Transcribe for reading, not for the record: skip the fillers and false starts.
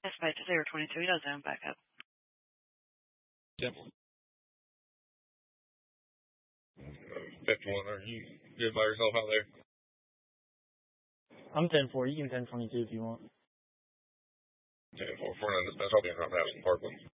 Despite the 022, he does have backup. Yep. 51, are you good by yourself out there? I'm 10-4. You can 10-22 if you want. 10-4, 49 dispatch. I'll be in Round House in Parkland.